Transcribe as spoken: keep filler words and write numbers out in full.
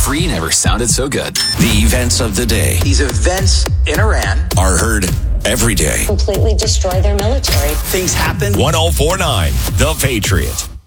free never sounded so good. The events of the day. These events in Iran are heard every day. Completely destroy their military. Things happen. one oh four point nine The Patriot.